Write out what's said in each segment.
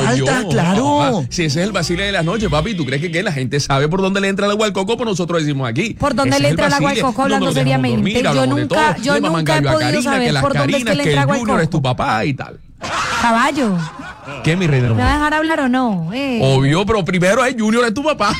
falta, claro. Si ese es el vacile de las noches, papi, ¿tú crees que la gente sabe por dónde le entra el agua al coco? Pues nosotros decimos aquí. ¿Por dónde le entra el agua al coco? Hablando seriamente. Yo nunca he podido saber por dónde es que le entra agua al coco. Junior es tu papá y tal. Caballo. ¿Qué, mi reina? ¿Me va a dejar hablar o no? Obvio, pero primero es Junior es tu papá.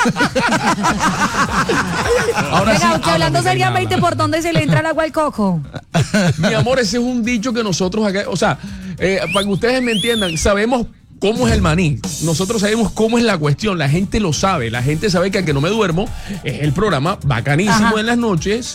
Ahora venga, sí, usted hablando seriamente, ¿por dónde se le entra el agua al coco? Mi amor, ese es un dicho que nosotros acá, o sea, para que ustedes me entiendan, sabemos cómo es el maní. Nosotros sabemos cómo es la cuestión. La gente lo sabe. La gente sabe que Aunque No Me Duermo es el programa bacanísimo. Ajá. En las noches.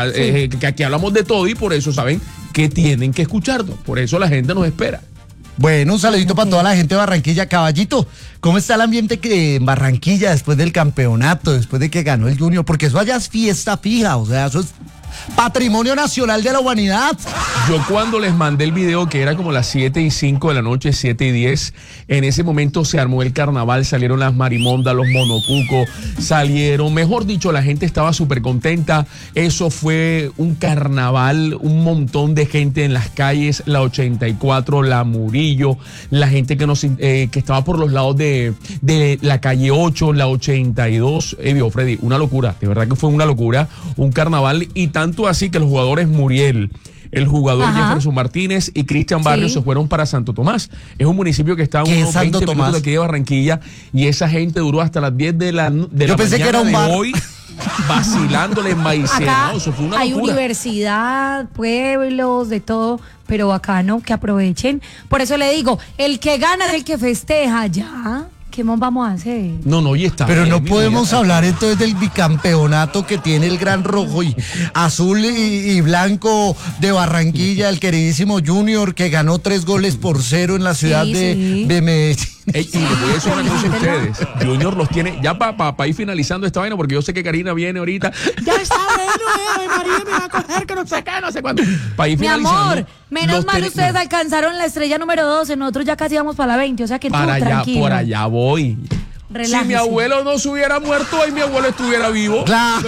Que aquí hablamos de todo y por eso saben que tienen que escucharnos. Por eso la gente nos espera. Bueno, un saludito para toda la gente de Barranquilla. Caballito, ¿cómo está el ambiente en Barranquilla después del campeonato, después de que ganó el Junior? Porque eso allá es fiesta fija, o sea, eso es patrimonio nacional de la humanidad. Yo cuando les mandé el video, que era como las 7:05 de la noche, 7:10, en ese momento se armó el carnaval, salieron las marimondas, los monocucos, salieron, mejor dicho, la gente estaba súper contenta. Eso fue un carnaval, un montón de gente en las calles, la 84, la Murillo, la gente que estaba por los lados de la calle 8, la 82. Vio, Freddy, una locura, de verdad que fue una locura, un carnaval, y tanto así que los jugadores Muriel, el jugador Jefferson Martínez y Cristian Barrios se fueron para Santo Tomás. Es un municipio que está a unos 20 minutos de aquí de Barranquilla, y esa gente duró hasta las 10 de la Yo pensé que era un bar. Hoy vacilándole en Maicena. No, eso fue una hay locura. Universidad, pueblos, de todo, pero bacano, que aprovechen. Por eso le digo, el que gana es el que festeja, ya. ¿Qué más vamos a hacer? No, y está. Pero no podemos hablar entonces del bicampeonato que tiene el Gran Rojo y Azul y Blanco de Barranquilla, el queridísimo Junior, que ganó 3-0 en la ciudad de Medellín. Y les voy a decir una cosa a ustedes. Junior los tiene, ya para ir finalizando esta vaina, porque yo sé que Karina viene ahorita. Ya está bueno, María me va a coger, que no sé qué, no sé cuánto. Para ir finalizando. Mi amor, menos mal ustedes alcanzaron la estrella número 12, nosotros ya casi vamos para la 20, o sea que tú, tranquilo. Por allá voy. Relájese. Si mi abuelo no se hubiera muerto, hoy mi abuelo estuviera vivo. Claro.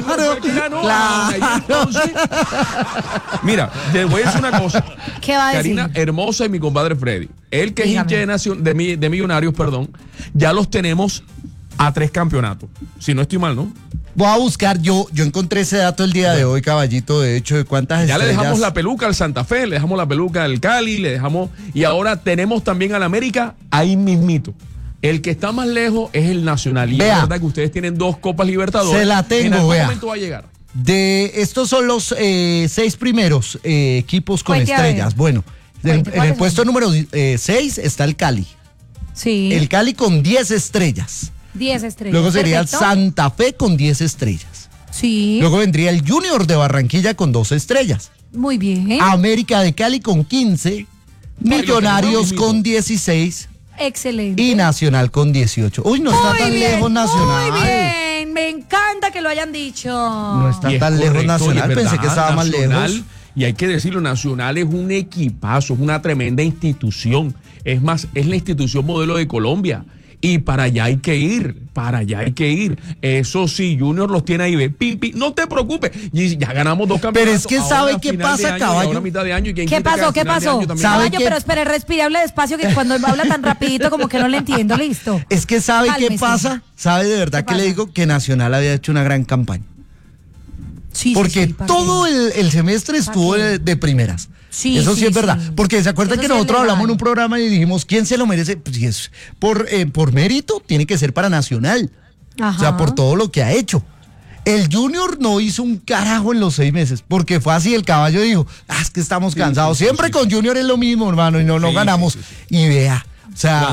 Entonces, mira, te voy a decir una cosa. ¿Qué va a decir? Karina Hermosa y mi compadre Freddy. Él que dígame. Es hincha de Millonarios, perdón, ya los tenemos a 3 campeonatos. Si no estoy mal, ¿no? Voy a buscar, yo encontré ese dato el día de hoy, caballito, de hecho, de cuántas ya estrellas. Le dejamos la peluca al Santa Fe, le dejamos la peluca al Cali, le dejamos, y ahora tenemos también al América ahí mismito. El que está más lejos es el Nacional. Y es verdad que ustedes tienen 2 Copas Libertadores. Se la tengo, en algún momento va a llegar. Estos son los 6 primeros equipos con estrellas. Bueno, en el puesto número 6 está el Cali. Sí. El Cali con 10 estrellas. 10 estrellas. Luego sería el Santa Fe con 10 estrellas. Sí. Luego vendría el Junior de Barranquilla con 2 estrellas. Muy bien. América de Cali con 15. Millonarios con 16. Excelente. Y Nacional con 18. Uy, no está tan lejos Nacional. Muy bien, me encanta que lo hayan dicho. No está tan lejos Nacional, pensé que estaba más lejos. Y hay que decirlo, Nacional es un equipazo, es una tremenda institución. Es más, es la institución modelo de Colombia. Y para allá hay que ir, Eso sí, Junior los tiene ahí, ve. No te preocupes, y ya ganamos 2 campeonatos. Pero es que ¿sabe qué pasa, caballo? Ahora mitad de año, ¿Qué pasó? Caballo, pero espere, respire, hable despacio, que cuando habla tan rapidito como que no le entiendo, listo. Es que ¿sabe qué pasa? ¿Sabe de verdad que le digo? Que Nacional había hecho una gran campaña. Sí, porque todo el semestre estuvo de primeras. Sí, eso sí es verdad. Porque se acuerdan que nosotros hablamos en un programa y dijimos, ¿quién se lo merece? Pues si es por mérito, tiene que ser para Nacional. Ajá. O sea, por todo lo que ha hecho. El Junior no hizo un carajo en los 6 meses, porque fue así, el caballo dijo, es que estamos cansados. Siempre con Junior es lo mismo, hermano, y no ganamos. Y vea, o sea...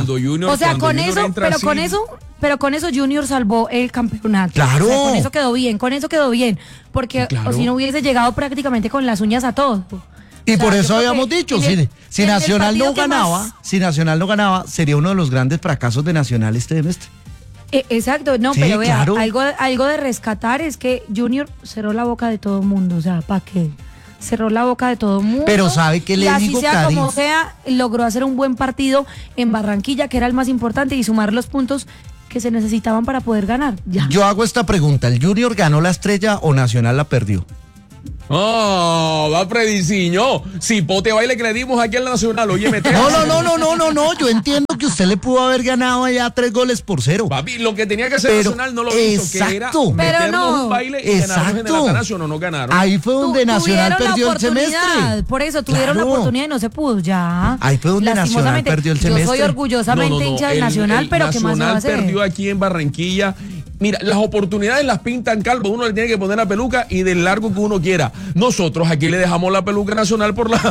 Pero con eso Junior salvó el campeonato. Claro. O sea, con eso quedó bien. Porque o si no hubiese llegado prácticamente con las uñas a todo. Y por eso habíamos dicho, si Nacional no ganaba, sería uno de los grandes fracasos de Nacional este semestre. Exacto, no, sí, pero vea, claro. algo de rescatar es que Junior cerró la boca de todo el mundo, o sea, ¿para qué? Cerró la boca de todo el mundo. Pero ¿sabe qué le digo, sea Cari? Como sea, logró hacer un buen partido en Barranquilla, que era el más importante, y sumar los puntos que se necesitaban para poder ganar. Ya. Yo hago esta pregunta, ¿el Junior ganó la estrella o Nacional la perdió? Oh, va Frediciño. Cipote baile que le dimos aquí al Nacional. Oye, No. Yo entiendo que usted le pudo haber ganado allá 3-0. Papi, lo que tenía que hacer Nacional no lo hizo, que era meternos un baile y ganarnos en el Atanasio. No ganaron. Ahí fue donde Nacional perdió el semestre. Por eso tuvieron la oportunidad y no se pudo. Ya. Ahí fue donde Nacional perdió el semestre. Yo soy orgullosamente hincha del Nacional, pero ¿qué más se va a hacer? Nacional perdió aquí en Barranquilla. Mira, las oportunidades las pintan calvo, uno le tiene que poner la peluca y del largo que uno quiera. Nosotros aquí le dejamos la peluca Nacional por la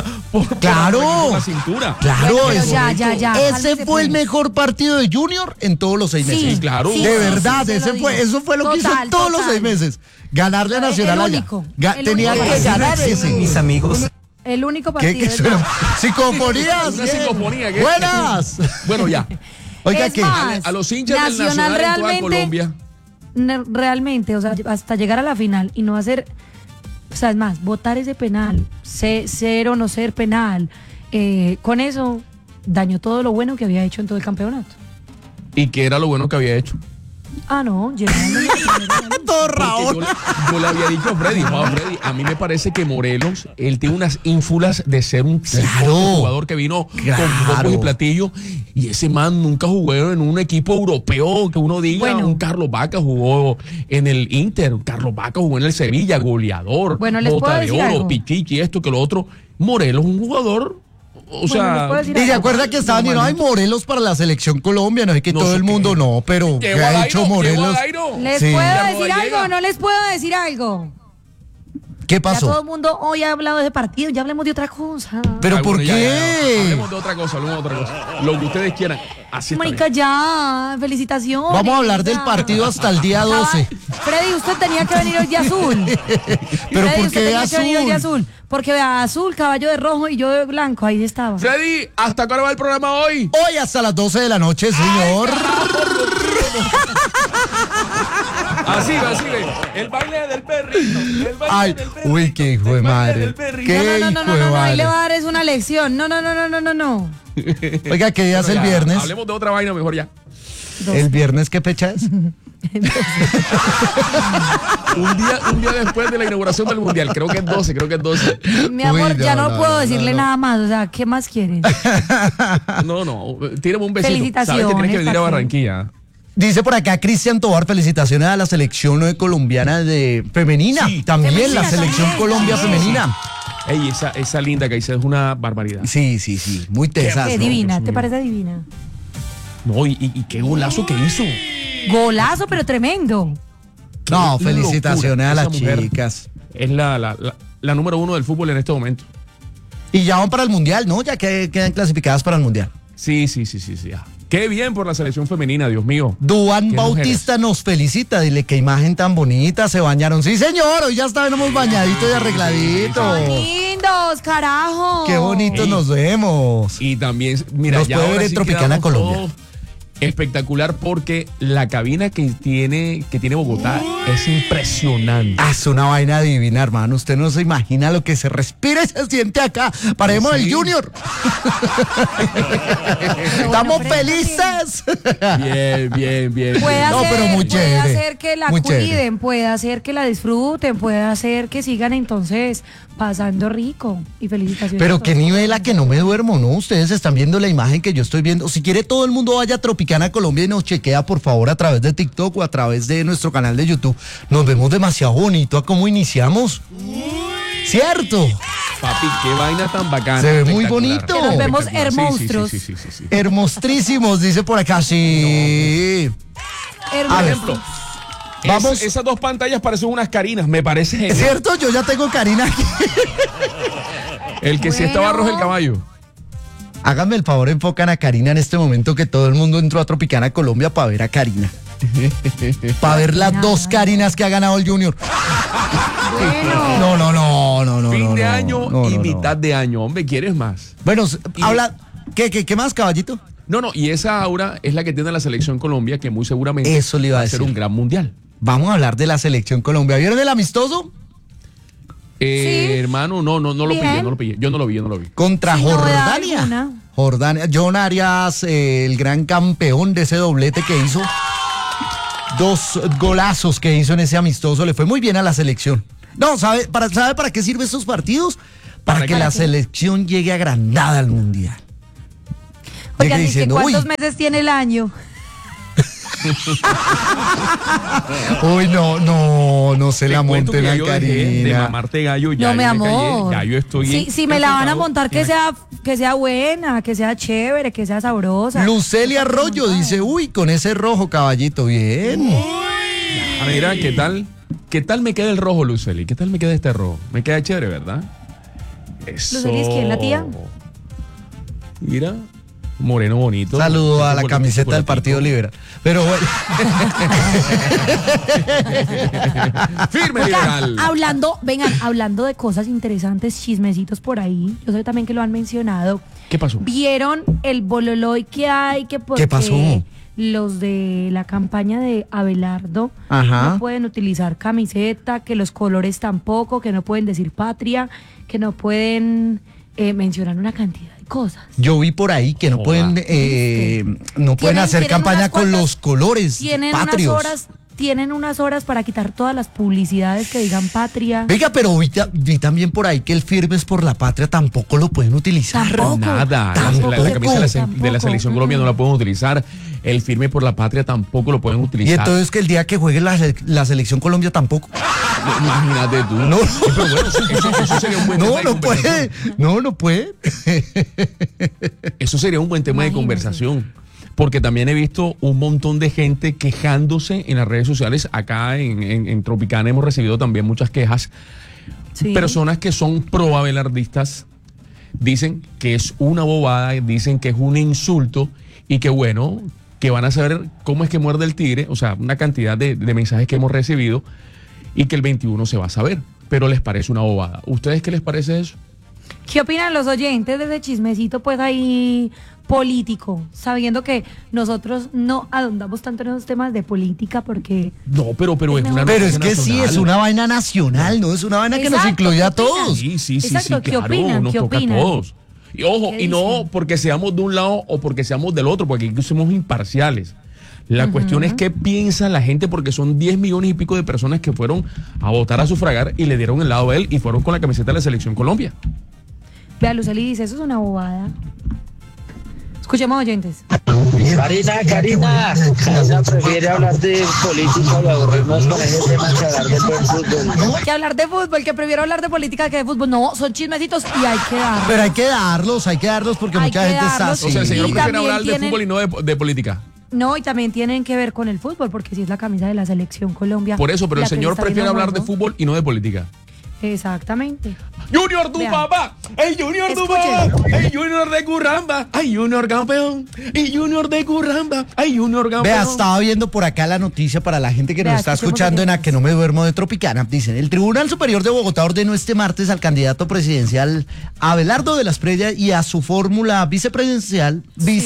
cintura. Claro, bueno, eso. Ya. Ese fue el mejor partido de Junior en todos los 6 meses. Sí, claro. De verdad, eso fue lo que hizo todos los 6 meses. Ganarle a Nacional allá. Tenía que ganar ese. Mis amigos. El único partido. ¿Qué psicofonías? Una psicofonía. ¿Qué? Buenas. Bueno, ya. Oiga, ¿qué? A los hinchas del Nacional en toda Colombia. Realmente, o sea, hasta llegar a la final y no hacer, o sea, es más, votar ese penal, ser o no ser penal, con eso dañó todo lo bueno que había hecho en todo el campeonato. ¿Y qué era lo bueno que había hecho? No, llegando todo Raúl. Yo le había dicho a Freddy, a mí me parece que Morelos, él tiene unas ínfulas de ser un jugador que vino con pocos y platillos, y ese man nunca jugó en un equipo europeo que uno diga. Bueno, un Carlos Vaca jugó en el Inter, Carlos Vaca jugó en el Sevilla, goleador, bota de oro, pichichi, esto que lo otro. Morelos, un jugador. O sea, y de acuerdo que estaban diciendo, hay Morelos para la selección Colombia, no es que no todo el mundo pero ¿qué ha hecho Morelos? ¿Les puedo decir algo o no les puedo decir algo? ¿Qué pasó? Ya todo el mundo hoy ha hablado de ese partido, ya hablemos de otra cosa. ¿Pero por qué? Hablemos de otra cosa, Lo que ustedes quieran. Así marica, ya, felicitaciones. Vamos a hablar del partido hasta el día 12. Freddy, usted tenía que venir hoy de azul. ¿Pero por qué de azul? Porque vea, azul, caballo de rojo y yo de blanco, ahí estaba. Freddy, ¿hasta cuándo va el programa hoy? Hoy hasta las 12 de la noche, señor. Así ve. El baile del perrito. Uy, qué hijo de madre. No, ahí le va a dar es una lección. No. Oiga, ¿qué día es el viernes? Hablemos de otra vaina mejor ya. 12. ¿El viernes qué fecha es? un día después de la inauguración del Mundial. Creo que es 12. Mi amor, ya no puedo decirle nada más. O sea, ¿qué más quieren? No. Tírame un besito. Felicitaciones. Sabes que tienes que venir a Barranquilla. Dice por acá Cristian Tobar, felicitaciones a la selección colombiana de femenina. Sí, también femenina, la selección Colombia femenina. Ey, esa linda que dice es una barbaridad. Sí, muy tesa. Qué divina, ¿te parece divina? No, y qué golazo que hizo. Golazo, pero tremendo. No, felicitaciones a las chicas. Es la número 1 del fútbol en este momento. Y ya van para el Mundial, ¿no? Ya que quedan clasificadas para el Mundial. Sí. Qué bien por la selección femenina, Dios mío. Duan Bautista nos felicita, dile qué imagen tan bonita, se bañaron. Sí, señor, hoy ya estábamos bañaditos y arregladitos. ¡Qué lindos, carajo! ¡Qué bonitos nos vemos! Y también, mira, nos puede ver en Tropicana Colombia. Espectacular porque la cabina que tiene Bogotá es impresionante. Es una vaina divina, hermano. Usted no se imagina lo que se respira y se siente acá. Paremos el Junior. Estamos felices. Bien. Pero muy chévere. Puede hacer que la cuiden, puede hacer que la disfruten, puede hacer que sigan entonces pasando rico. Y felicitaciones. Pero qué nivel a que no me duermo, ¿no? Ustedes están viendo la imagen que yo estoy viendo. Si quiere todo el mundo vaya a Tropicana Colombia y nos chequea por favor a través de TikTok o a través de nuestro canal de YouTube. Nos vemos demasiado bonito a cómo iniciamos. ¿Cierto? Papi, qué vaina tan bacana. Se ve muy bonito. Que nos vemos hermosos. Sí. Hermostrísimos, dice por acá, sí. Por ejemplo, vamos. Esas dos pantallas parecen unas Carinas, me parece genial. ¿Es cierto? Yo ya tengo Karina aquí. El que sí estaba rojo el caballo. Háganme el favor, enfocan a Karina en este momento que todo el mundo entró a Tropicana Colombia para ver a Karina. Para ver las dos Karinas que ha ganado el Junior. No. Fin de año y mitad de año, hombre, ¿quieres más? Bueno, habla. ¿Qué más, caballito? No, y esa aura es la que tiene la selección Colombia, que muy seguramente eso le iba a decir. Va a ser un gran mundial. Vamos a hablar de la selección Colombia. ¿Vieron el amistoso? Sí. Hermano, no lo pillé. Yo no lo vi. Contra Jordania. John Arias, el gran campeón de ese doblete que hizo. 2 golazos que hizo en ese amistoso. Le fue muy bien a la selección. No, ¿sabe para qué sirven estos partidos? Para que la selección llegue agrandada al Mundial. Oigan, diciendo, ¿cuántos meses tiene el año? Uy, no se la monten a Karina. De mamarte gallo, ya no, mi amor. Gallo estoy. Si me la van a montar, que sea buena, que sea chévere, que sea sabrosa. Lucelia Arroyo dice, uy, con ese rojo, caballito, bien. Uy. Mira, ¿qué tal? ¿Qué tal me queda el rojo, Luceli? ¿Qué tal me queda este rojo? Me queda chévere, ¿verdad? Eso. ¿Luceli es quién, la tía? Mira. Moreno bonito. Saludo a la camiseta del Partido Liberal. Pero bueno. Firme liberal. Hablando de cosas interesantes, chismecitos por ahí. Yo sé también que lo han mencionado. ¿Qué pasó? ¿Vieron el bololoy que hay? ¿Qué pasó? Los de la campaña de Abelardo no pueden utilizar camiseta, que los colores tampoco, que no pueden decir patria, que no pueden mencionar una cantidad de cosas. Yo vi por ahí que no pueden hacer campaña con los colores patrios. Tienen unas horas para quitar todas las publicidades que digan patria. Venga, pero vi también por ahí que el Firmes por la Patria tampoco lo pueden utilizar. Nada. La camisa de la Selección Colombia no la pueden utilizar. El Firme por la Patria tampoco lo pueden utilizar. Y entonces que el día que juegue la Selección Colombia tampoco. Imagínate tú. No. Pero bueno, eso sería un buen tema de conversación. No puede. Eso sería un buen tema de conversación. Porque también he visto un montón de gente quejándose en las redes sociales. Acá en Tropicana hemos recibido también muchas quejas. Sí. Personas que son pro-abelardistas dicen que es una bobada, dicen que es un insulto y que bueno, que van a saber cómo es que muerde el tigre. O sea, una cantidad de mensajes que hemos recibido y que el 21 se va a saber. Pero les parece una bobada. ¿Ustedes qué les parece eso? ¿Qué opinan los oyentes de ese chismecito pues ahí político? Sabiendo que nosotros no ahondamos tanto en esos temas de política porque... No, pero es una Pero es que nacional. Sí, es una vaina nacional, ¿no? Es una vaina que nos incluye a todos. Sí, Exacto, ¿qué claro, opinan? nos toca a todos. Y ojo, y no porque seamos de un lado o porque seamos del otro, porque aquí somos imparciales. La cuestión es qué piensa la gente, porque son 10 millones y pico de personas que fueron a votar, a sufragar y le dieron el lado a él y fueron con la camiseta de la Selección Colombia. Vea, Luceli dice, eso es una bobada. Escuchemos, oyentes. Karina, ella prefiere hablar de política y aburrirnos con ese tema que hablar de fútbol. Que hablar de fútbol, que prefiero hablar de política que de fútbol. No, son chismecitos y hay que darlos. Pero hay que darlos porque mucha gente está así. O sea, el señor prefiere hablar de fútbol y no de política. No, y también tienen que ver con el fútbol, porque si es la camisa de la Selección Colombia. Por eso, pero el señor prefiere hablar de fútbol y no de política. Exactamente. Junior du papá, el Junior du papá, el Junior de Curramba, ay Junior campeón, y Junior de Curramba, ay Junior campeón. Vea, estaba viendo por acá la noticia para la gente que nos está escuchando en A Que No Me Duermo de Tropicana. Dicen, el Tribunal Superior de Bogotá ordenó este martes al candidato presidencial Abelardo de la Espriella y a su fórmula vicepresidencial,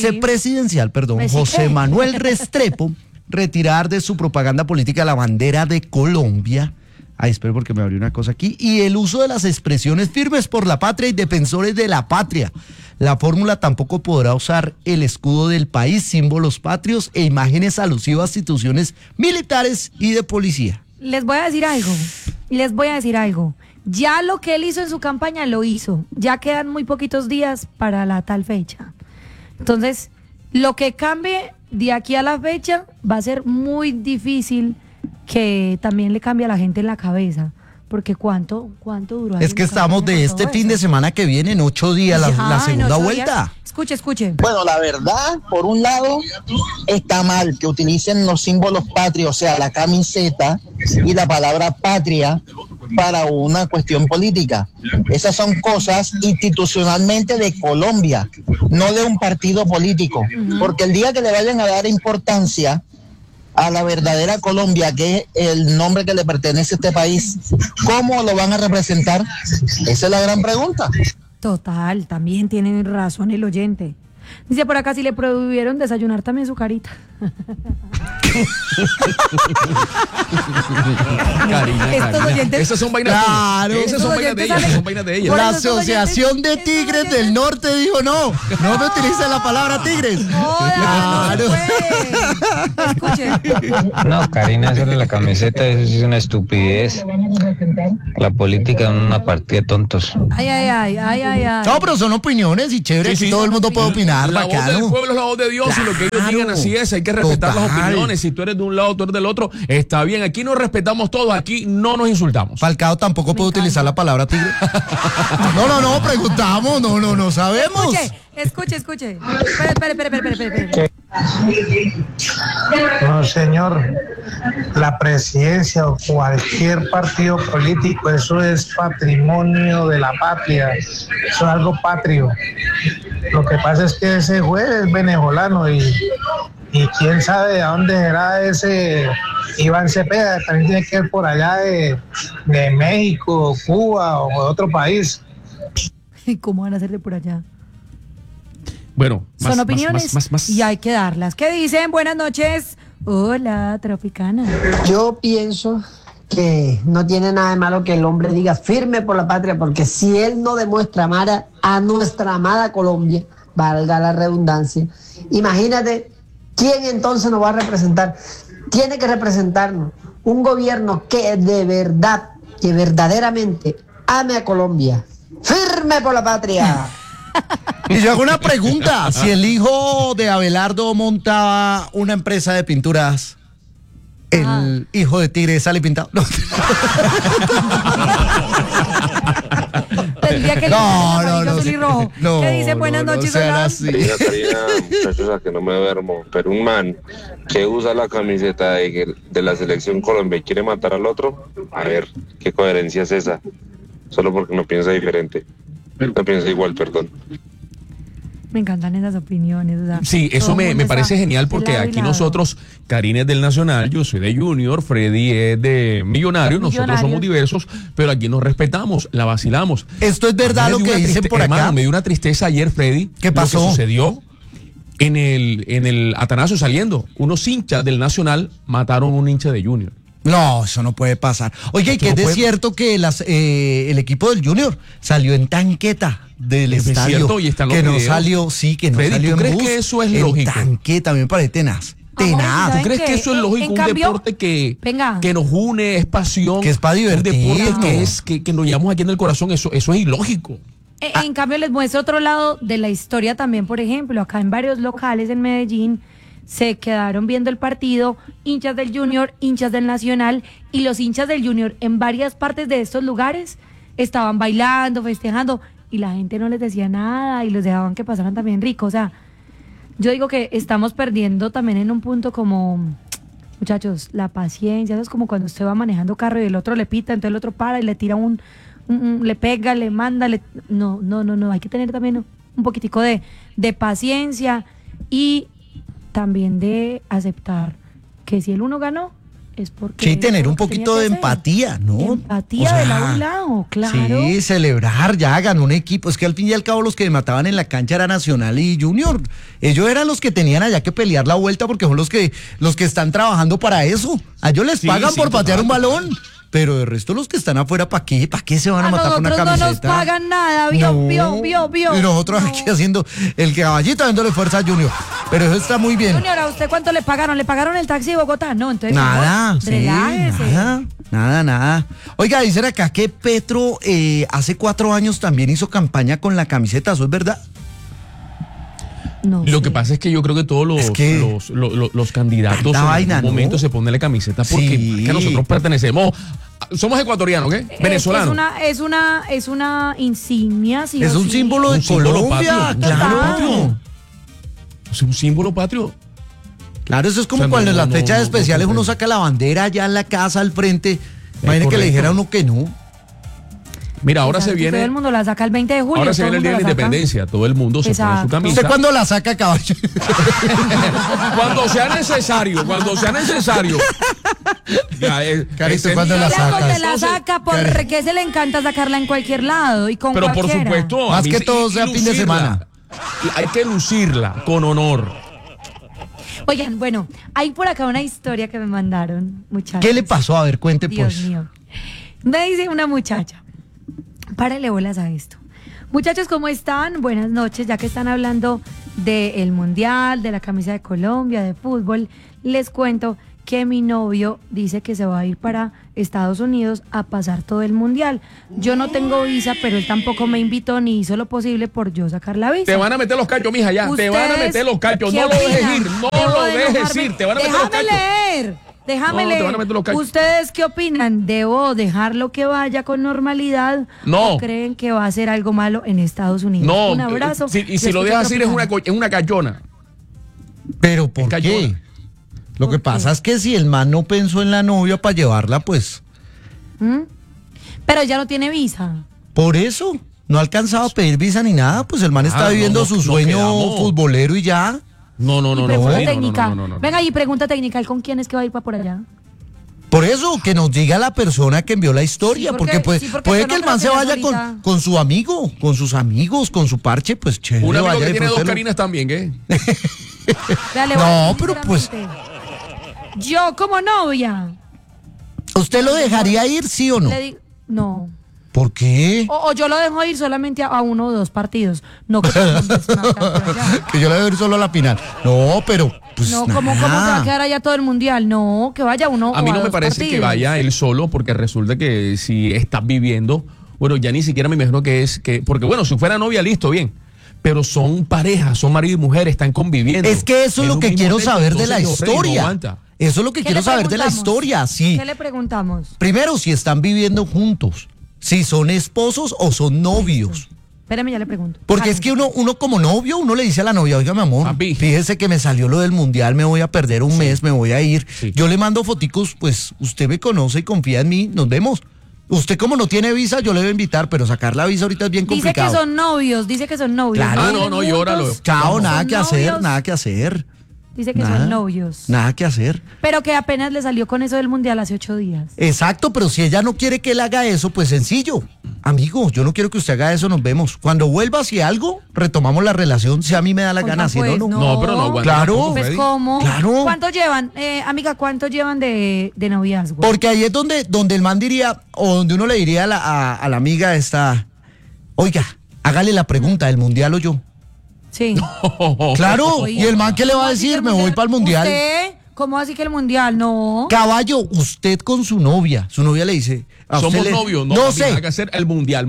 José Manuel Restrepo, retirar de su propaganda política la bandera de Colombia. Ay, espero porque me abrió una cosa aquí. Y el uso de las expresiones firmes por la patria y defensores de la patria. La fórmula tampoco podrá usar el escudo del país, símbolos patrios e imágenes alusivas a instituciones militares y de policía. Les voy a decir algo. Ya lo que él hizo en su campaña lo hizo. Ya quedan muy poquitos días para la tal fecha. Entonces, lo que cambie de aquí a la fecha va a ser muy difícil que también le cambie a la gente en la cabeza, porque ¿cuánto duró? Es que estamos de este fin de semana que viene, en 8 días, la segunda vuelta. Escuche. Bueno, la verdad, por un lado, está mal que utilicen los símbolos patrios, o sea, la camiseta y la palabra patria para una cuestión política. Esas son cosas institucionalmente de Colombia, no de un partido político, porque el día que le vayan a dar importancia a la verdadera Colombia, que es el nombre que le pertenece a este país, ¿cómo lo van a representar? Esa es la gran pregunta. Total, también tiene razón el oyente. Dice por acá, si le prohibieron desayunar también su carita. Karina. Esas son vainas tuyas. Esas son vainas de ella. Son vainas de ella. La Asociación de Tigres del Norte dijo no me utilice la palabra tigres. Claro. Escuche. No, Karina, hacerle la camiseta, eso es una estupidez. La política es una partida de tontos. Ay. No, pero son opiniones y chévere, Sí. todo el mundo puede opinar. La voz del pueblo es la voz de Dios y lo que ellos digan así es. Hay que respetar las opiniones. Si tú eres de un lado, tú eres del otro, está bien. Aquí nos respetamos todos, aquí no nos insultamos. Falcao tampoco puede utilizar la palabra tigre. No, preguntamos, no sabemos. Escuche. Espere. No, señor, la presidencia o cualquier partido político, eso es patrimonio de la patria, eso es algo patrio. Lo que pasa es que ese juez es venezolano y quién sabe de dónde será ese Iván Cepeda, también tiene que ir por allá de México, Cuba o de otro país. ¿Cómo van a hacer de por allá? Bueno, son opiniones más. Y hay que darlas. ¿Qué dicen? Buenas noches. Hola, Tropicana. Yo pienso que no tiene nada de malo que el hombre diga firme por la patria, porque si él no demuestra amar a nuestra amada Colombia, valga la redundancia, imagínate quién entonces nos va a representar. Tiene que representarnos un gobierno que de verdad, que verdaderamente ame a Colombia. ¡Firme por la patria! Y yo hago una pregunta, si el hijo de Abelardo monta una empresa de pinturas, ¿el hijo de Tigre sale pintado? No. Tendría que azul y rojo. ¿Qué dice? Buenas noches, Karina, muchachos, a que no me duermo, pero un man que usa la camiseta de la selección Colombia y quiere matar al otro, a ver, ¿qué coherencia es esa? Solo porque no piensa diferente. No piensa igual, perdón. Me encantan esas opiniones. O sea, sí, eso me parece genial porque aquí nosotros, Karina es del Nacional, yo soy de Junior, Freddy es de Millonarios, nosotros somos diversos, pero aquí nos respetamos, la vacilamos. Esto es verdad lo que dicen por acá. Hermano, me dio una tristeza ayer, Freddy. ¿Qué pasó? Lo que sucedió en el Atanasio saliendo. Unos hinchas del Nacional mataron a un hincha de Junior. No, eso no puede pasar. Oye, que es cierto que el equipo del Junior salió en tanqueta del estadio. Cierto, y están los que videos. No salió, que no Freddy, salió ¿tú en crees bus, que eso es en lógico? Tanqueta, a mí me parece tenaz. ¿Tú crees que eso es lógico? Un deporte que nos une, es pasión. Que es para divertirnos. Un deporte que nos llevamos aquí en el corazón, eso es ilógico. En cambio, les muestro otro lado de la historia también. Por ejemplo, acá en varios locales en Medellín se quedaron viendo el partido hinchas del Junior, hinchas del Nacional, y los hinchas del Junior en varias partes de estos lugares estaban bailando, festejando, y la gente no les decía nada y los dejaban que pasaran también rico. O sea, yo digo que estamos perdiendo también en un punto como, muchachos, la paciencia. Eso es como cuando usted va manejando carro y el otro le pita, entonces el otro para y le tira le pega, le manda, no, hay que tener también un poquitico de paciencia y también de aceptar que si el uno ganó es porque... Sí, tener un poquito de empatía, ¿no? Empatía de lado a lado, claro. Sí, celebrar, ya ganó un equipo. Es que al fin y al cabo los que mataban en la cancha era Nacional y Junior. Ellos eran los que tenían allá que pelear la vuelta porque son los que están trabajando para eso. A ellos les pagan por patear un balón. Pero de resto los que están afuera, ¿para qué? ¿Para qué se van a matar con una camiseta? No nos pagan nada, vio. Y nosotros aquí haciendo el caballito dándole fuerza a Junior. Pero eso está muy bien. Junior, ¿a usted cuánto le pagaron? ¿Le pagaron el taxi de Bogotá? No, entonces nada, relájese. Nada. Oiga, dicen acá que Petro hace 4 años también hizo campaña con la camiseta, ¿eso es verdad? No Lo que pasa es que yo creo que todos los candidatos en algún momento se ponen la camiseta porque es que nosotros pertenecemos, somos ecuatorianos, ¿qué? Venezolanos. Es una insignia, sí. Es un símbolo de Colombia, claro. Es un símbolo patrio. Claro, eso es como cuando en las fechas especiales uno saca la bandera allá en la casa al frente. Imagínate que le dijera a uno que no. Mira, ahora se viene. Todo el mundo la saca el 20 de julio. Ahora se viene el Día de la Independencia. Todo el mundo se pone su camisa. ¿Usted cuándo la saca, caballo? Cuando sea necesario. Carito, ¿cuándo la sacas? Se la saca porque se le encanta sacarla en cualquier lado y con Pero cualquiera. por supuesto. Más que todo sea fin de semana. Hay que lucirla con honor. Oigan, bueno, hay por acá una historia que me mandaron, muchachos. ¿Qué le pasó? A ver, cuente Dios pues. mío. Me dice una muchacha, párale bolas a esto. Muchachos, ¿cómo están? Buenas noches, ya que están hablando del Mundial, de la camisa de Colombia, de fútbol, les cuento que mi novio dice que se va a ir para Estados Unidos a pasar todo el Mundial. Yo no tengo visa, pero él tampoco me invitó ni hizo lo posible por yo sacar la visa. Te van a meter los cachos, mija, ya. Te van a meter los cachos. No lo dejes ir. No lo dejes ir. Te van a meter los cachos. Déjame leer. Te van a meter los cachos. ¿Ustedes qué opinan? ¿Debo dejarlo que vaya con normalidad? No. ¿O creen que va a hacer algo malo en Estados Unidos? No. Un abrazo. Y si lo dejas ir es una cachona. ¿Pero por qué? Lo que pasa es que si el man no pensó en la novia para llevarla, pues... Pero ya no tiene visa. Por eso, no ha alcanzado a pedir visa ni nada, pues el man está viviendo su sueño futbolero y ya. No. Venga, y pregunta técnica, ¿y con quién es que va a ir para por allá? Por eso, que nos diga la persona que envió la historia, Sí, porque puede que el man se vaya con su amigo, con sus amigos, con su parche, pues chévere. Un amigo que tiene 2 Karinas también, ¿qué? No, pero pues... Yo como novia. ¿Usted lo dejaría ir, sí o no? No. ¿Por qué? O yo lo dejo ir solamente a 1 o 2 partidos. No, que yo lo dejo ir solo a la final. No, pero pues no, ¿cómo se va a quedar allá todo el mundial? No, que vaya uno. A mí no me parece que vaya él solo, porque resulta que si estás viviendo, bueno, ya ni siquiera me imagino porque bueno, si fuera novia, listo, bien. Pero son parejas, son marido y mujer, están conviviendo. Es que eso es lo que quiero saber de la historia. Eso es lo que quiero saber de la historia, sí. ¿Qué le preguntamos? Primero, si están viviendo juntos, si son esposos o son novios. Espérame, ya le pregunto. Porque es que uno como novio, uno le dice a la novia, oiga, mi amor, fíjese que me salió lo del mundial, me voy a perder un mes, me voy a ir. Sí. Yo le mando foticos, pues usted me conoce y confía en mí, nos vemos. Usted como no tiene visa, yo le voy a invitar, pero sacar la visa ahorita es bien complicado. Dice que son novios. Claro. No, llóralo. Chao, nada que hacer. Dice que son novios. Nada que hacer. Pero que apenas le salió con eso del mundial hace 8 días. Exacto, pero si ella no quiere que él haga eso, pues sencillo. Amigo, yo no quiero que usted haga eso, nos vemos. Cuando vuelva, si algo, retomamos la relación, si a mí me da la gana, si no. No, pero no aguanta. Claro. Pues ¿cómo? Claro. ¿Cuánto llevan, amiga, cuánto llevan de noviazgo? Porque ahí es donde el man diría, o donde uno le diría a la amiga esta, oiga, hágale la pregunta, ¿el mundial o yo? Sí. Claro, Oiga, ¿y el man qué le va a decir? Me voy para el mundial. ¿Usted? ¿Cómo así que el mundial? No. Caballo, usted con su novia le dice... Somos novios, no sé. Hay que hacer el mundial.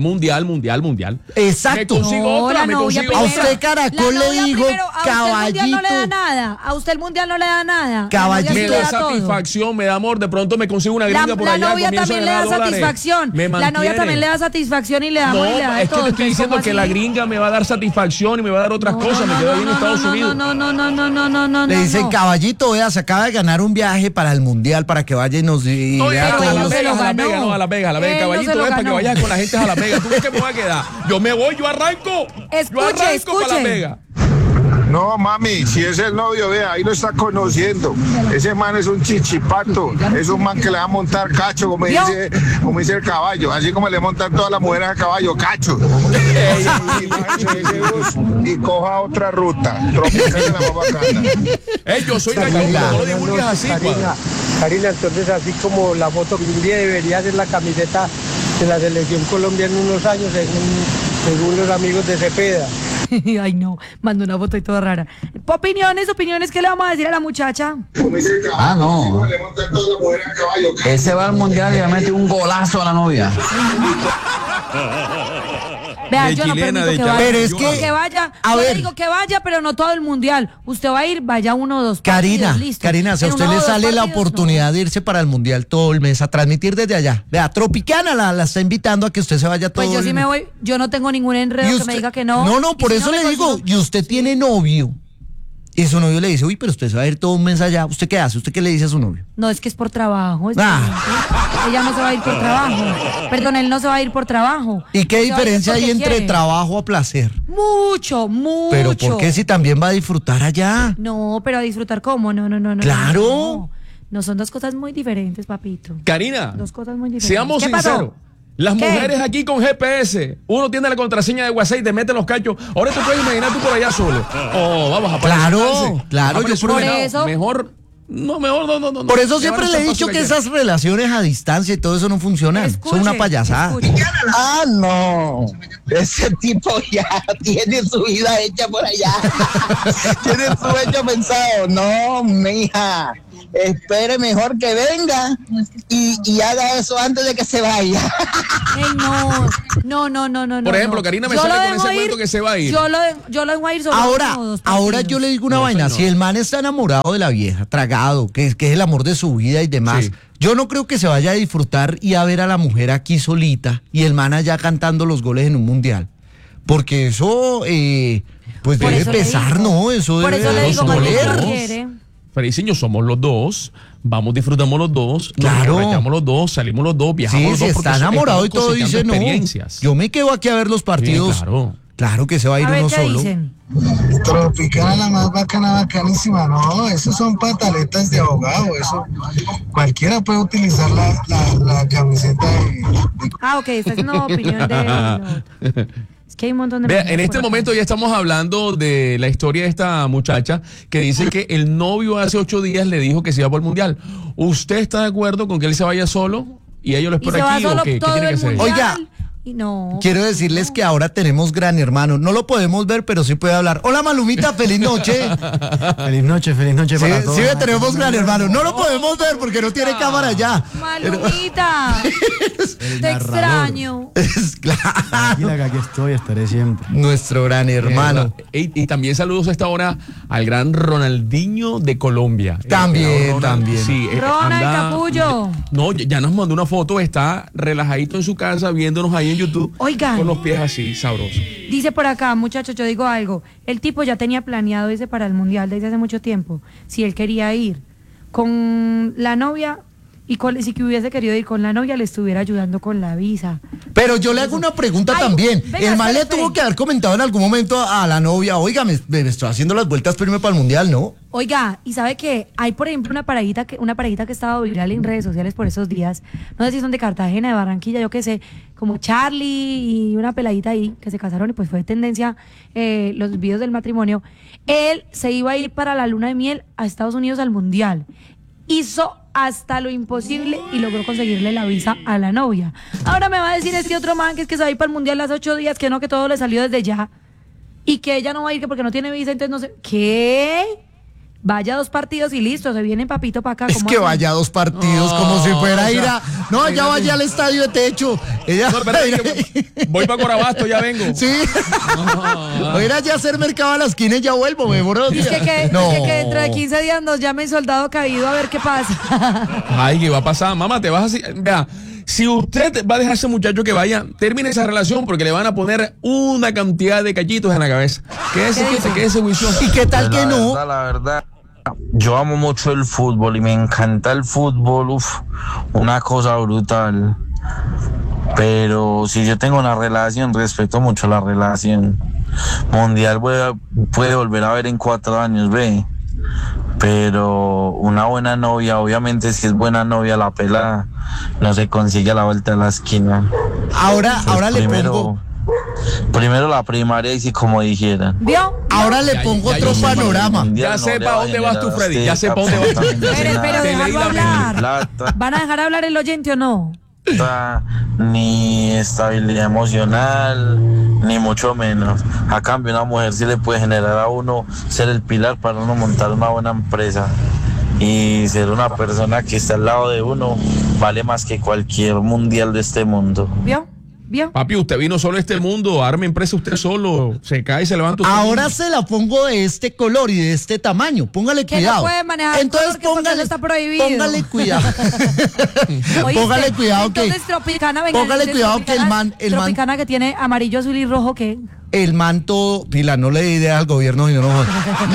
Exacto. Me consigo otra. A usted Caracol le dijo, caballito. A usted el mundial no le da nada. Caballito. Me da satisfacción, me da amor. De pronto me consigo una gringa por allá. La novia también le da satisfacción. La novia también le da satisfacción y le da amor y le da es que todo. te estoy diciendo que la gringa me va a dar satisfacción y me va a dar otras cosas. Me quedo ahí en Estados Unidos. No. Le dicen, caballito, vea, se acaba de ganar un viaje para el mundial para que vaya y nos vea todos. A Las Vegas, caballito, no para que vayas con la gente a Las Vegas. ¿Tú qué me vas a quedar? Yo me voy, yo arranco. Escuche. Para Las Vegas. No, mami, si es el novio, vea, ahí lo está conociendo. Ese man es un chichipato, es un man que le va a montar cacho, como dice el caballo, así como le montan todas las mujeres a caballo, cacho. Y coja otra ruta, tropical la más bacana. Yo soy gallego, no lo divulgues así, Karina, entonces así como la foto que un día debería ser la camiseta de la selección Colombia en unos años, según los amigos de Cepeda. Ay, no, mandó una foto y toda rara. Opiniones, ¿qué le vamos a decir a la muchacha? No. Ese va al mundial y le mete un golazo a la novia. Vea, yo no permito que vaya. Pero es que vaya. Yo le digo que vaya, pero no todo el mundial. Usted va a ir, vaya 1 o 2 partidos. Karina, si a usted le sale la oportunidad de irse para el mundial todo el mes a transmitir desde allá. Vea, Tropicana la está invitando a que usted se vaya todo. Pues yo sí me voy, yo no tengo ningún enredo que me diga que no. No, por eso le digo, y usted tiene novio. Y su novio le dice, uy, pero usted se va a ir todo un mes allá. ¿Usted qué hace? ¿Usted qué le dice a su novio? No, es que es por trabajo. Ella no se va a ir por trabajo. Perdón, él no se va a ir por trabajo. ¿Y qué diferencia hay entre trabajo a placer? Mucho. ¿Pero por qué si también va a disfrutar allá? No, pero a disfrutar ¿cómo? No. Claro. No, son 2 cosas muy diferentes, papito. Karina. 2 cosas muy diferentes. Seamos sinceros. Las ¿Qué? mujeres aquí con GPS, uno tiene la contraseña de WhatsApp y te mete los cachos. Ahora te puedes imaginar tú por allá solo. Oh, vamos a Claro, yo por eso. Mejor no. Por eso Te siempre van a le he estar dicho fácil que aquí. esas relaciones a distancia y todo eso no funcionan. Son una payasada. Ah, no. Ese tipo ya tiene su vida hecha por allá. Tiene su hecho pensado. No, mija. Espere mejor que venga y haga eso antes de que se vaya. Ey, no. Por ejemplo, Karina me Yo sale lo con ese dejo cuento ir, que se va a ir. Yo lo dejo ir solo. Ahora, uno o dos ahora partidos. yo le digo una vaina, señor. si el man está enamorado de la vieja, tragado, que es el amor de su vida y demás, Sí. yo no creo que se vaya a disfrutar y a ver a la mujer aquí solita y el man allá cantando los goles en un mundial. Porque eso, pues Por debe eso le pesar, digo. ¿no? Eso Por debe eso le digo, somos María, los no dos. quiere. Feliciño, somos los dos. Vamos, disfrutamos los dos. Claro. Nos emborrachamos los dos, salimos los dos, viajamos Sí, los si dos. porque está enamorado y todo estamos dice cosechando no. experiencias. Yo me quedo aquí a ver los partidos. Sí, claro. Claro que se va a ir A ver uno qué solo. dicen. Tropical, la más bacana, bacanísima. No, eso son pataletas de abogado. Eso cualquiera puede utilizar la camiseta de Ah, ok, esta es una opinión de... Es que hay un montón de... Vea, mensajes en este por acá. momento ya estamos hablando de la historia de esta muchacha que dice que el novio hace 8 días le dijo que se iba por el mundial. ¿Usted está de acuerdo con que él se vaya solo y ella lo Y espera se va aquí o solo qué? ¿Qué todo tiene que el hacer? mundial. Oiga, Y no. Quiero decirles que ahora tenemos gran hermano. No lo podemos ver, pero sí puede hablar. Hola, Malumita, feliz noche. Feliz noche Sí, para todos. sí, tenemos gran hermano. No lo podemos ver porque no tiene cámara ya. Malumita, te extraño. Es claro. Tranquila que aquí estoy, estaré siempre. Nuestro gran hermano. Y también saludos a esta hora al gran Ronaldinho de Colombia. También, también. Sí, Ronald Capullo. No, ya nos mandó una foto, está relajadito en su casa viéndonos ahí en YouTube. Oigan. Con los pies así, sabrosos. Dice por acá, muchachos, yo digo algo. El tipo ya tenía planeado irse para el mundial desde hace mucho tiempo. Si él quería ir con la novia y si que hubiese querido ir con la novia, le estuviera ayudando con la visa. Pero yo le hago una pregunta también. venga, El man le espere. tuvo que haber comentado en algún momento a la novia, oiga, me estoy haciendo las vueltas para irme para el mundial, ¿no? Oiga, y sabe que hay, por ejemplo, una parejita que estaba viral en redes sociales por esos días. No sé si son de Cartagena, de Barranquilla, yo qué sé, como Charlie y una peladita ahí que se casaron y pues fue tendencia los videos del matrimonio. Él se iba a ir para la luna de miel a Estados Unidos al mundial. Hizo hasta lo imposible y logró conseguirle la visa a la novia. Ahora me va a decir este otro man que es que se va a ir para el mundial hace 8 días, que no, que todo le salió desde ya y que ella no va a ir que porque no tiene visa, entonces no sé. ¿Qué? Vaya 2 partidos y listo, se viene papito para acá. Es que vaya 2 partidos, como si fuera a ir a... No, ya vaya al estadio de techo. Ella... No, espérate, que voy para Corabasto, ya vengo. Sí. Voy a ir allá a hacer mercado a la esquina y ya vuelvo, me demoro 2 días. Dice que dentro de 15 días nos llame el soldado caído a ver qué pasa. Ay, ¿qué va a pasar? Mamá, te vas así. Vea, si usted va a dejar a ese muchacho que vaya, termine esa relación porque le van a poner una cantidad de callitos en la cabeza. Quédese juicioso. ¿Y qué tal que no? La verdad, yo amo mucho el fútbol y me encanta el fútbol, una cosa brutal. Pero si yo tengo una relación, respeto mucho la relación. Mundial puede volver a ver en 4 años, ve. Pero una buena novia, obviamente si es buena novia la pelada, no se consigue a la vuelta de la esquina. Ahora le pongo... Primero la primaria y si como dijeran. ¿Vio? Ahora le pongo otro panorama. Ya sé para dónde vas tú, Freddy. Ya sé para dónde vas tú. Pero déjalo hablar. Plata, ¿Van a dejar hablar el oyente o no? ni estabilidad emocional, ni mucho menos. A cambio, una mujer sí le puede generar a uno ser el pilar para uno montar una buena empresa. Y ser una persona que está al lado de uno vale más que cualquier mundial de este mundo. ¿Vio? ¿Vio? Papi, usted vino solo a este mundo, arme empresa usted solo, se cae y se levanta usted. Ahora se la pongo de este color y de este tamaño. Póngale Que cuidado. no puede manejar Entonces color, que porque póngale, eso está prohibido. póngale cuidado. ¿Oíste? Póngale cuidado que Entonces, Tropicana, venga, póngale entonces, cuidado que el man Tropicana que tiene amarillo, azul y rojo, ¿qué? el man todo, pila, no le dé ideas al gobierno y no nos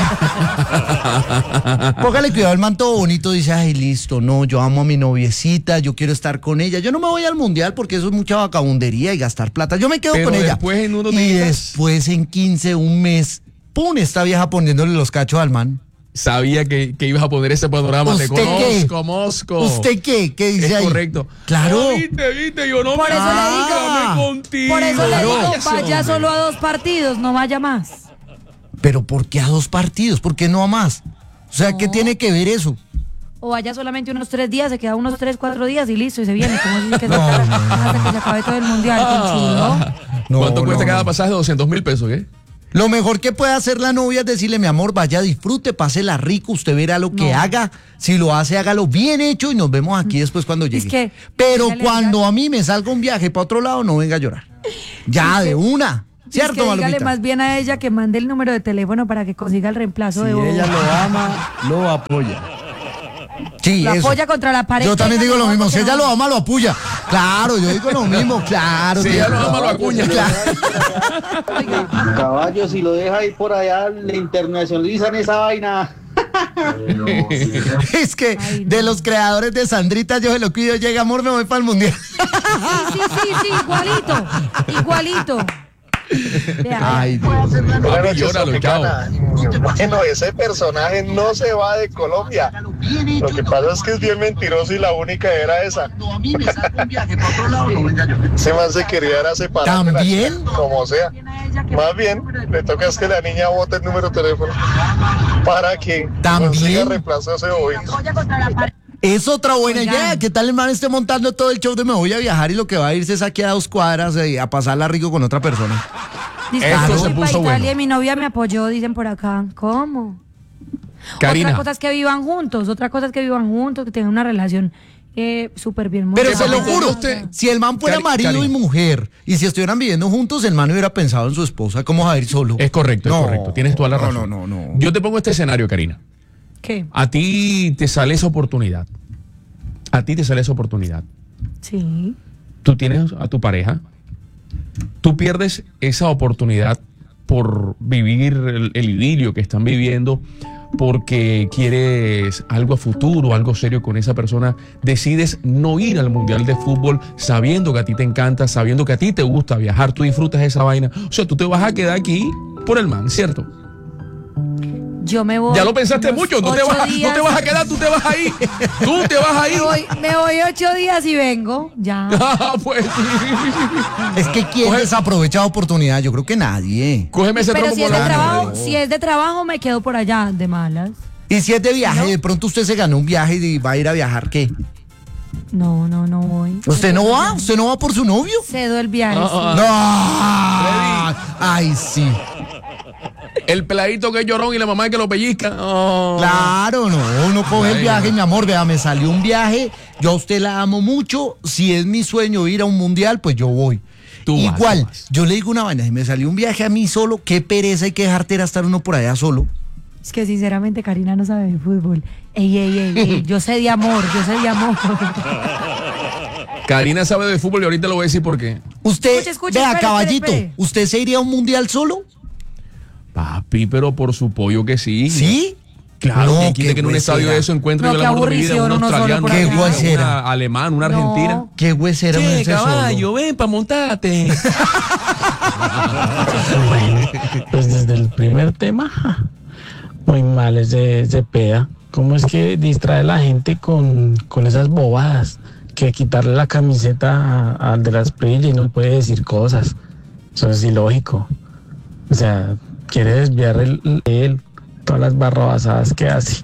póngale cuidado, el man todo bonito dice, ay, listo, no, yo amo a mi noviecita, yo quiero estar con ella, yo no me voy al mundial porque eso es mucha vagabundería y gastar plata, yo me quedo Pero con ella. después en unos y días- después en 15, un mes, pum, esta vieja poniéndole los cachos al man. Sabía que ibas a poner ese panorama. Te conozco, Mosco. ¿Usted qué? ¿Qué dice ahí? Correcto. Claro. Viste, yo no por me eso le digo, contigo. Por eso le digo, vaya hombre. solo a 2 partidos, no vaya más. ¿Pero por qué a 2 partidos? ¿Por qué no a más? O sea, ¿qué tiene que ver eso? O vaya solamente unos 3 días, se queda unos 3, 4 días y listo, y se viene. Como dicen que hasta que se acabe todo el mundial. ¿Cuánto cuesta cada pasaje? 200,000 pesos, ¿qué? Lo mejor que puede hacer la novia es decirle, mi amor, vaya, disfrute, pásela rico, usted verá lo que haga. Si lo hace, hágalo bien hecho y nos vemos aquí después cuando llegue. Pero cuando a mí me salga un viaje para otro lado, no venga a llorar. Ya, de una. ¿Cierto, Malumita? Dígale Malumita? más bien a ella que mande el número de teléfono para que consiga el reemplazo de Si Bobo. ella lo ama, lo apoya. Sí, lo eso. apoya contra la pared. Yo también digo lo mismo. Si ella lo ama, lo apoya. Claro, yo digo lo mismo. Claro. Si ella lo ama, lo acuña. Claro. Caballo, si lo deja ir por allá, le internacionalizan esa vaina. Es que de los creadores de Sandrita, yo se lo cuido, llega amor, me voy para el mundial. Sí, igualito. Ay, Buenas noches, Tropicana. Bueno, ese personaje no se va de Colombia. Lo que pasa es que es bien mentiroso y la única era esa. Ese man se quería era separar. ¿También? Como sea. Más bien, le toca es que la niña bote el número de teléfono para que consiga reemplazo a ese bobito. Es otra buena idea. ¿Qué tal el man esté montando todo el show de me voy a viajar y lo que va a irse es aquí a 2 cuadras a pasarla rico con otra persona? Dice, Esto se para puso Italia, bueno. mi novia me apoyó, dicen por acá. ¿Cómo? Karina. Otra cosa es que vivan juntos, que tengan una relación súper bien. Pero se lo juro, si el man fuera marido y mujer, y si estuvieran viviendo juntos, el man hubiera pensado en su esposa, ¿cómo va a ir solo? Es correcto, es correcto. Tienes toda la razón. No. Yo te pongo este escenario, Karina. ¿Qué? A ti te sale esa oportunidad. Sí. Tú tienes a tu pareja. Tú pierdes esa oportunidad por vivir el idilio que están viviendo, porque quieres algo a futuro, algo serio con esa persona. Decides no ir al Mundial de Fútbol sabiendo que a ti te encanta, sabiendo que a ti te gusta viajar, tú disfrutas esa vaina. O sea, tú te vas a quedar aquí por el man, ¿cierto? Yo me voy. Ya lo pensaste mucho, no te vas a quedar, tú te vas a ir. Tú te vas a ir. Me voy 8 días y vengo. Ya. Pues es que ¿quién desaprovecha la oportunidad? Yo creo que nadie. Cógeme ese Pero trompo si es por de la trabajo, mano. si es de trabajo, me quedo por allá de malas. Y si es de viaje, de pronto usted se ganó un viaje y va a ir a viajar, ¿qué? No voy. ¿Usted no va? ¿Usted no va por su novio? Cedo el viaje. Ay, sí. El peladito que es llorón y la mamá que lo pellizca. Oh. Claro, no, uno coge el viaje, mi amor, vea, me salió un viaje, yo a usted la amo mucho, si es mi sueño ir a un mundial, pues yo voy. Igual, yo le digo una vaina, si me salió un viaje a mí solo, qué pereza y qué jartera estar uno por allá solo. Es que sinceramente Karina no sabe de fútbol. Ey, yo sé de amor. Karina sabe de fútbol y ahorita lo voy a decir por qué. Usted, vea, espere, caballito, espere. ¿usted se iría a un mundial solo? Papi, pero por su pollo que sí. ¿Sí? Claro, No, que quite que en un estadio de eso encuentre el amor de mi vida, un australiano, qué huesera, un alemán, una argentina. Qué huesera. Che, caballo, ven pa' montarte. Pues desde el primer tema, muy mal ese peda. ¿Cómo es que distrae a la gente con esas bobadas? Que quitarle la camiseta al de las prillas y no puede decir cosas. Eso es ilógico. O sea, quiere desviar él todas las barrabasadas que hace.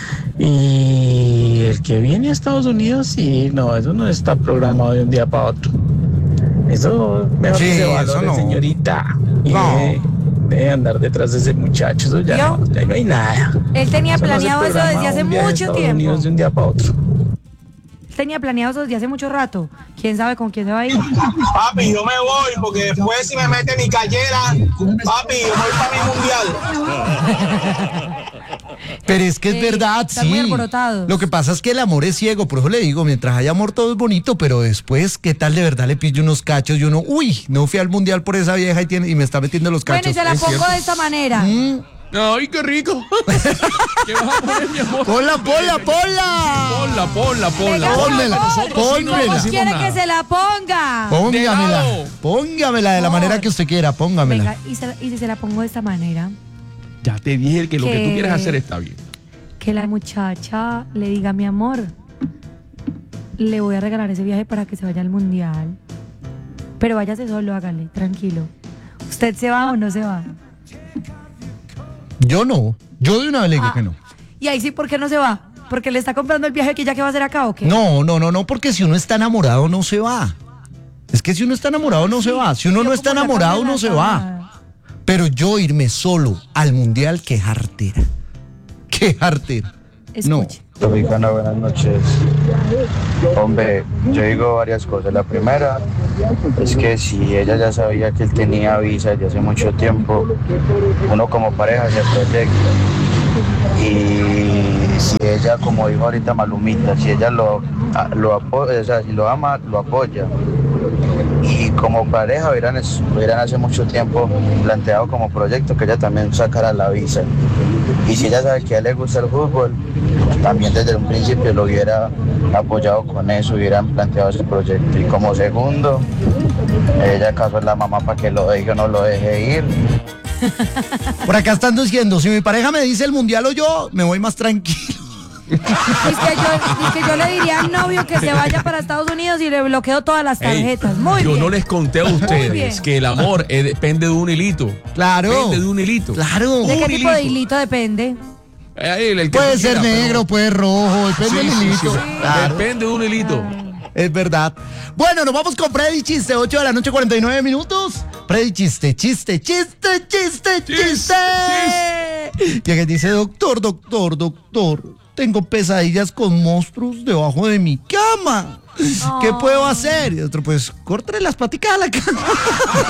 Y el que viene a Estados Unidos, sí, no, eso no está programado de un día para otro. Eso mejor que se valore, señorita. Y de andar detrás de ese muchacho, eso ya no hay nada. Él tenía Eso no se planeado eso programa desde hace un viaje a mucho Estados tiempo. Unidos de un día para otro. Tenía planeado eso desde hace mucho rato. ¿Quién sabe con quién se va a ir? Papi, yo me voy porque después si me mete mi callera, papi, yo voy para mi mundial. Pero es que es verdad, están sí. muy alborotados. Lo que pasa es que el amor es ciego, por eso le digo, mientras haya amor todo es bonito, pero después, ¿qué tal de verdad le pillo unos cachos y uno, uy, no fui al mundial por esa vieja y me está metiendo los cachos? Bueno, y se la Es pongo cierto. de esta manera. Ay, qué rico. ¿Qué vas a poner, mi amor? Ponla. Pónmela. ¿Cómo quiere que se la ponga? Póngamela de la manera que usted quiera, póngamela. Venga, y si se la pongo de esta manera. Ya te dije que lo que tú Que- quieres hacer está bien. que la muchacha le diga: mi amor, le voy a regalar ese viaje para que se vaya al mundial. Pero váyase solo, hágale, tranquilo. ¿Usted se va o no se va? Yo no. Yo de una vez le digo que no. Y ahí sí, ¿por qué no se va? ¿Porque le está comprando el viaje que ya que va a hacer acá o qué? No, porque si uno está enamorado no se va. Es que si uno está enamorado no se va. Si uno no está enamorado no se va. Pero yo irme solo al mundial, qué jartera. Qué jartera. Escuche. Tropicana, buenas noches. Hombre, yo digo varias cosas. La primera es que si ella ya sabía que él tenía visa desde hace mucho tiempo, uno como pareja se proyecta. Y si ella, como dijo ahorita Malumita, si ella lo apoya, o sea, si lo ama, lo apoya. Y como pareja hubieran hace mucho tiempo planteado como proyecto que ella también sacara la visa. Y si ella sabe que a él le gusta el fútbol, también desde un principio lo hubiera apoyado con eso, hubieran planteado ese proyecto. Y como segundo, ella acaso es la mamá para que lo deje o no lo deje ir. Por acá están diciendo, si mi pareja me dice el mundial o yo, me voy más tranquilo. Es que yo le diría al novio que se vaya para Estados Unidos y le bloqueo todas las tarjetas. Muy bien. Yo no les conté a ustedes que el amor depende de un hilito. Claro. Depende de un hilito. Claro. ¿De qué tipo de hilito depende? Puede ser negro, puede rojo, depende del hilito. Sí. Claro. Depende de un hilito. Es verdad. Bueno, nos vamos con Freddy Chiste, 8 de la noche, 49 minutos. Freddy Chiste. Y que dice: doctor, tengo pesadillas con monstruos debajo de mi cama. ¿Qué puedo hacer? Y otro, pues, córtale las paticas a la cama.